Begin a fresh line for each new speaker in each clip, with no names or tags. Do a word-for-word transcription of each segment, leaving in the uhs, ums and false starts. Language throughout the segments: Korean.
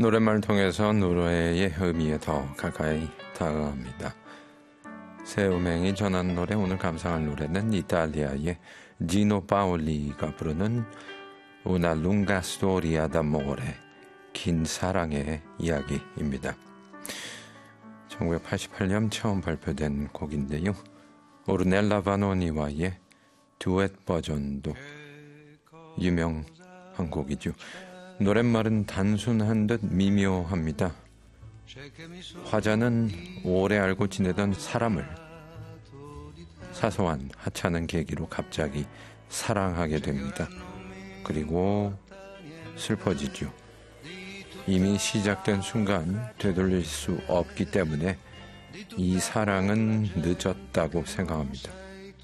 노랫말을 통해서 노래의 의미에 더 가까이 다가갑니다. 새 음행이 전한 노래, 오늘 감상할 노래는 이탈리아의 지노 파올리가 부르는 Una lunga storia d'amore, 긴 사랑의 이야기입니다. 천구백팔십팔 년 처음 발표된 곡인데요. 오르넬라 바노니와의 듀엣 버전도 유명한 곡이죠. 노랫말은 단순한 듯 미묘합니다. 화자는 오래 알고 지내던 사람을 사소한 하찮은 계기로 갑자기 사랑하게 됩니다. 그리고 슬퍼지죠. 이미 시작된 순간 되돌릴 수 없기 때문에 이 사랑은 늦었다고 생각합니다.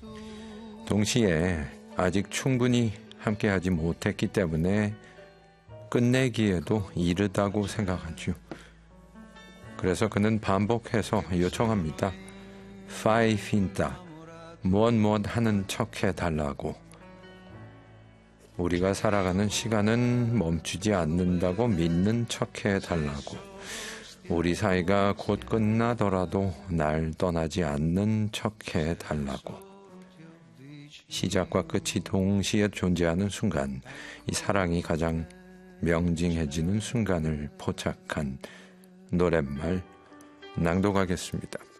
동시에 아직 충분히 함께하지 못했기 때문에 끝내기에도 이르다고 생각하죠. 그래서 그는 반복해서 요청합니다. Fai finta, 무엇 무엇 하는 척 해달라고. 우리가 살아가는 시간은 멈추지 않는다고 믿는 척 해달라고. 우리 사이가 곧 끝나더라도 날 떠나지 않는 척 해달라고. 시작과 끝이 동시에 존재하는 순간, 이 사랑이 가장 명징해지는 순간을 포착한 노랫말 낭독하겠습니다.